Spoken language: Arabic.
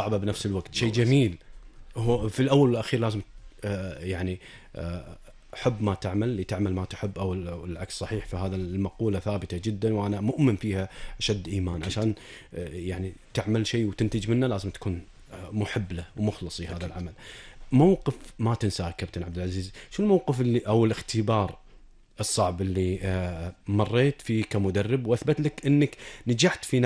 صعبة بنفس الوقت، شيء جميل. هو في الأول والأخير لازم يعني حب ما تعمل لتعمل ما تحب، أو العكس صحيح. فهذا المقولة ثابتة جدا وأنا مؤمن فيها أشد إيمان. عشان يعني تعمل شيء وتنتج منه لازم تكون محب له ومخلص لهذا العمل. موقف ما تنساه كابتن عبد العزيز، شو الموقف اللي أو الاختبار الصعب اللي مريت فيه كمدرب وأثبت لك أنك نجحت في